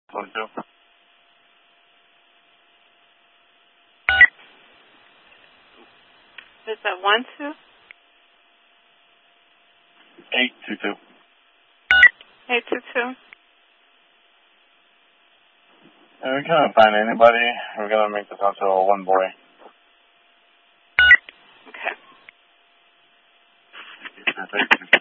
22. Is that 12? 822. 822. Yeah, we can't find anybody. We're gonna make this out to a one boy. Okay. Perfect.